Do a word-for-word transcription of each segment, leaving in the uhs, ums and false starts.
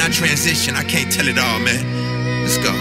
I transition, I can't tell it all, man. Let's go.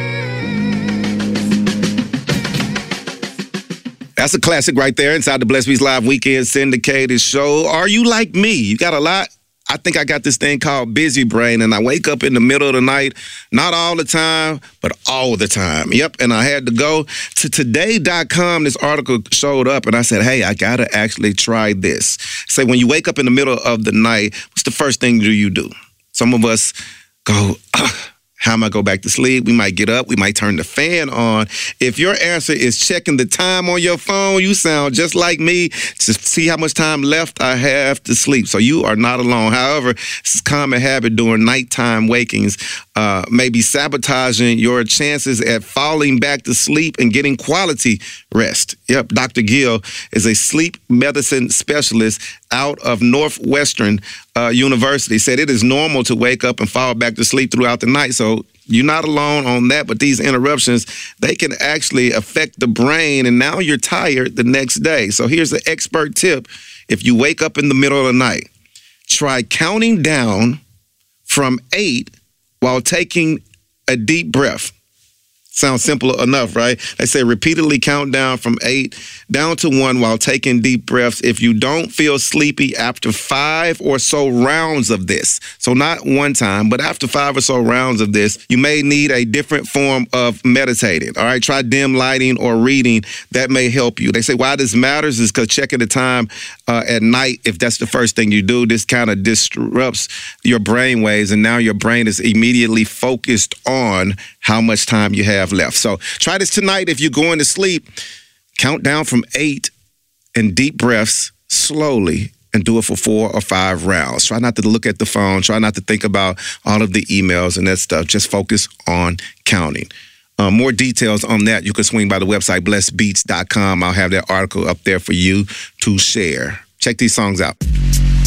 That's a classic right there inside the Blessed Beats Live Weekend Syndicated Show. Are you like me? You got a lot? I think I got this thing called busy brain, and I wake up in the middle of the night, not all the time, but all the time. Yep, and I had to go to today dot com. This article showed up, and I said, hey, I got to actually try this. Say, when you wake up in the middle of the night, what's the first thing do you do? Some of us go, ugh. How am I go back to sleep? We might get up. We might turn the fan on. If your answer is checking the time on your phone, you sound just like me to see how much time left I have to sleep. So you are not alone. However, this is a common habit during nighttime wakings, uh, maybe sabotaging your chances at falling back to sleep and getting quality rest. Yep, Doctor Gill is a sleep medicine specialist out of Northwestern uh, University. Said it is normal to wake up and fall back to sleep throughout the night. So you're not alone on that, but these interruptions, they can actually affect the brain, and now you're tired the next day. So here's the expert tip. If you wake up in the middle of the night, try counting down from eight while taking a deep breath. Sounds simple enough, right? They say repeatedly count down from eight down to one while taking deep breaths. If you don't feel sleepy after five or so rounds of this, so not one time, but after five or so rounds of this, you may need a different form of meditating. All right, try dim lighting or reading. That may help you. They say why this matters is because checking the time uh, at night, if that's the first thing you do, this kind of disrupts your brain waves, and now your brain is immediately focused on how much time you have left. So try this tonight if you're going to sleep. Count down from eight and deep breaths slowly and do it for four or five rounds. Try not to look at the phone. Try not to think about all of the emails and that stuff. Just focus on counting. Uh, more details on that, you can swing by the website, blessed beats dot com. I'll have that article up there for you to share. Check these songs out.